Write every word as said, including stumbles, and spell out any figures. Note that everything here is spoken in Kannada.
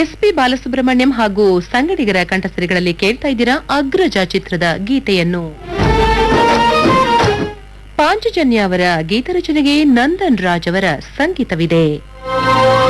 ಎಸ್ ಪಿ ಬಾಲಸುಬ್ರಹ್ಮಣ್ಯಂ ಹಾಗೂ ಸಂಗಡಿಗರ ಕಂಠಸರಿಗಳಲ್ಲಿ ಕೇಳ್ತಾ ಇದ್ದೀರಾ ಅಗ್ರಜ ಚಿತ್ರದ ಗೀತೆಯನ್ನು. ಪಾಂಚಜನ್ಯ ಅವರ ಗೀತರಚನೆಗೆ ನಂದನ್ ರಾಜ್ ಅವರ ಸಂಗೀತವಿದೆ.